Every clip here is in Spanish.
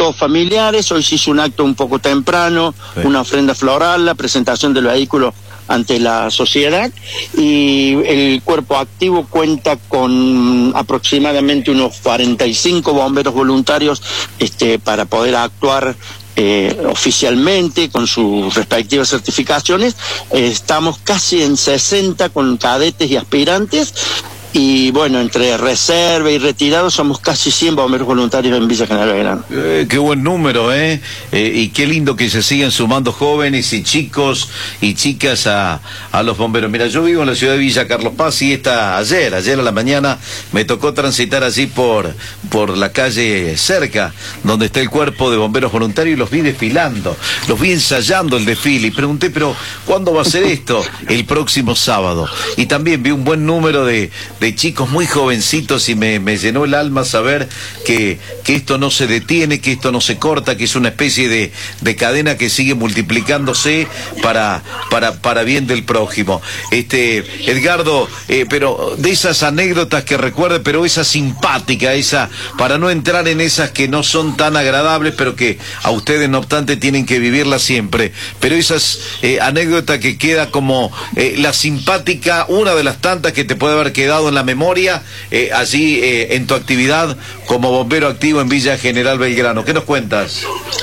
todos familiares. Hoy se hizo un acto un poco temprano, sí, una ofrenda floral, la presentación del vehículo ante la sociedad, y el cuerpo activo cuenta con aproximadamente unos 45 bomberos voluntarios para poder actuar oficialmente con sus respectivas certificaciones. Estamos casi en 60 con cadetes y aspirantes. Y bueno, entre reserva y retirados somos casi 100 bomberos voluntarios en Villa General Belgrano. Qué buen número, y qué lindo que se sigan sumando jóvenes y chicos y chicas a los bomberos. Mira, yo vivo en la ciudad de Villa Carlos Paz y ayer a la mañana me tocó transitar así por la calle cerca, donde está el cuerpo de bomberos voluntarios, y los vi desfilando, los vi ensayando el desfile, y pregunté, pero ¿cuándo va a ser esto? El próximo sábado. Y también vi un buen número de chicos muy jovencitos, y me llenó el alma saber que esto no se detiene, que esto no se corta, que es una especie de cadena que sigue multiplicándose para bien del prójimo. Edgardo, pero de esas anécdotas que recuerde, pero esa simpática, esa, para no entrar en esas que no son tan agradables, pero que a ustedes no obstante tienen que vivirlas siempre, pero esas anécdotas que queda como la simpática, una de las tantas que te puede haber quedado en la memoria allí en tu actividad como bombero activo en Villa General Belgrano. ¿Qué nos cuentas?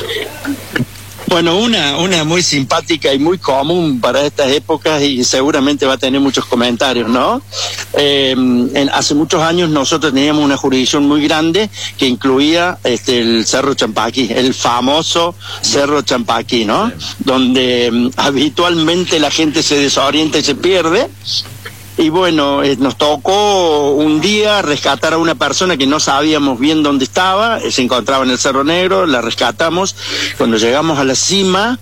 Bueno, una muy simpática y muy común para estas épocas, y seguramente va a tener muchos comentarios, ¿no? Hace muchos años nosotros teníamos una jurisdicción muy grande que incluía el Cerro Champaquí, el famoso Cerro Champaquí, ¿no? Sí. Donde habitualmente la gente se desorienta y se pierde. Y bueno, nos tocó un día rescatar a una persona que no sabíamos bien dónde estaba, se encontraba en el Cerro Negro, la rescatamos. Cuando llegamos a la cima,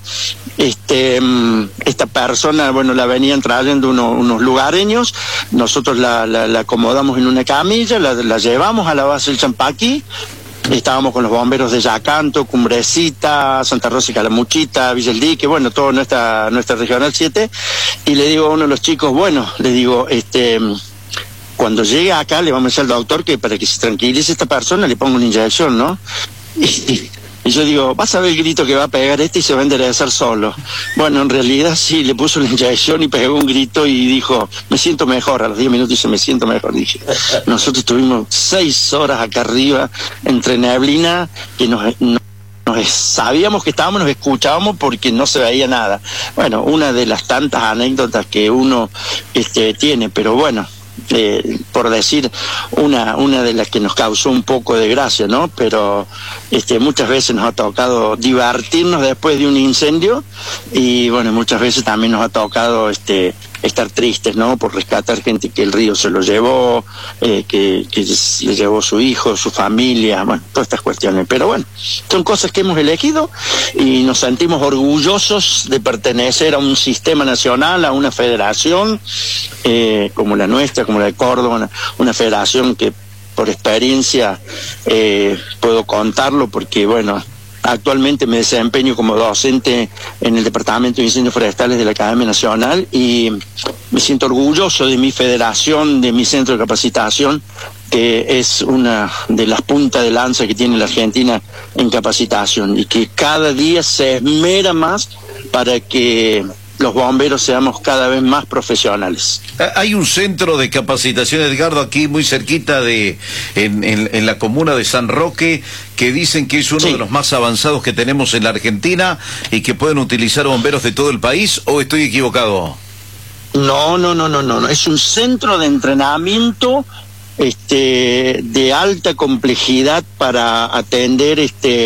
esta persona, bueno, la venían trayendo unos lugareños, nosotros la acomodamos en una camilla, la llevamos a la base del Champaquí. Estábamos con los bomberos de Yacanto, Cumbrecita, Santa Rosa y Calamuchita, Villa El Dique, bueno, toda nuestra Regional 7, y le digo a uno de los chicos, bueno, le digo, cuando llegue acá le vamos a decir al doctor que para que se tranquilice esta persona le ponga una inyección, ¿no? Y yo digo, vas a ver el grito que va a pegar y se va a enderezar solo. Bueno, en realidad sí, le puso la inyección y pegó un grito y dijo, me siento mejor. A los 10 minutos dice, me siento mejor. Dije, nosotros estuvimos 6 horas acá arriba, entre neblina, que sabíamos que estábamos, nos escuchábamos porque no se veía nada. Bueno, una de las tantas anécdotas que uno tiene, pero bueno, por decir una de las que nos causó un poco de gracia, ¿no? Pero muchas veces nos ha tocado divertirnos después de un incendio, y bueno, muchas veces también nos ha tocado estar tristes, ¿no? Por rescatar gente que el río se lo llevó, que le llevó su hijo, su familia, bueno, todas estas cuestiones. Pero bueno, son cosas que hemos elegido y nos sentimos orgullosos de pertenecer a un sistema nacional, a una federación como la nuestra, como la de Córdoba, una federación que por experiencia puedo contarlo porque, bueno, actualmente me desempeño como docente en el Departamento de Incendios Forestales de la Academia Nacional, y me siento orgulloso de mi federación, de mi centro de capacitación, que es una de las puntas de lanza que tiene la Argentina en capacitación, y que cada día se esmera más para que los bomberos seamos cada vez más profesionales. Hay un centro de capacitación, Edgardo, aquí muy cerquita en la comuna de San Roque, que dicen que es uno de los más avanzados que tenemos en la Argentina y que pueden utilizar bomberos de todo el país, ¿o estoy equivocado? No. Es un centro de entrenamiento de alta complejidad para atender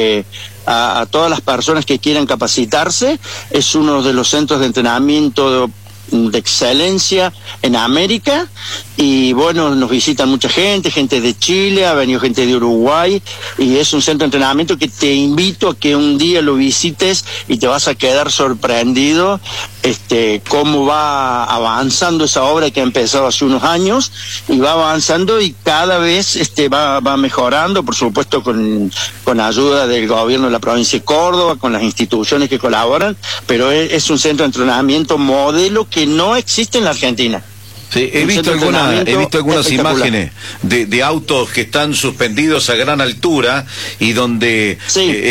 a todas las personas que quieran capacitarse. Es uno de los centros de entrenamiento de excelencia en América, y bueno, nos visitan mucha gente de Chile, ha venido gente de Uruguay, y es un centro de entrenamiento que te invito a que un día lo visites y te vas a quedar sorprendido cómo va avanzando esa obra que ha empezado hace unos años, y va avanzando y cada vez va mejorando, por supuesto con ayuda del gobierno de la provincia de Córdoba, con las instituciones que colaboran, pero es un centro de entrenamiento modelo que no existe en la Argentina. Sí, he visto algunas imágenes de autos que están suspendidos a gran altura y donde